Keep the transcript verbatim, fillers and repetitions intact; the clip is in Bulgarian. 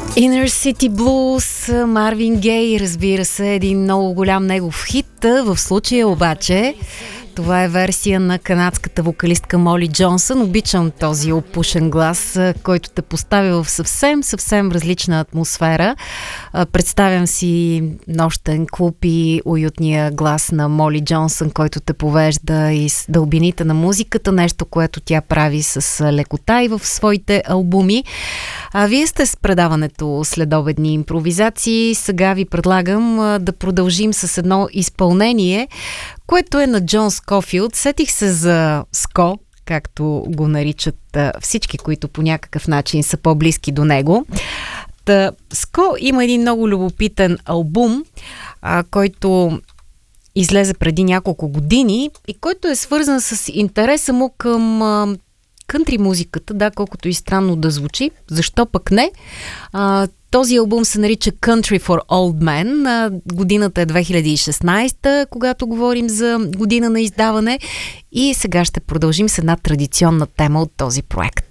Inner City Blues, Марвин Гей, разбира се, един много голям негов хит. В случая обаче това е версия на канадската вокалистка Моли Джонсън. Обичам този опушен глас, който те поставя в съвсем, съвсем различна атмосфера. Представям си нощен клуб и уютния глас на Моли Джонсън, който те повежда из дълбините на музиката, нещо, което тя прави с лекота и в своите албуми. А вие сте с предаването Следобедни импровизации. Сега ви предлагам да продължим с едно изпълнение, което е на Джон Скофилд. Сетих се за Ско, както го наричат всички, които по някакъв начин са по-близки до него. Та, Ско има един много любопитен албум, а, който излезе преди няколко години и който е свързан с интереса му към а, кънтри музиката, да, колкото и странно да звучи. Защо пък не? А, този албум се нарича Country for Old Men. А, годината е две хиляди и шестнадесета, когато говорим за година на издаване. И сега ще продължим с една традиционна тема от този проект.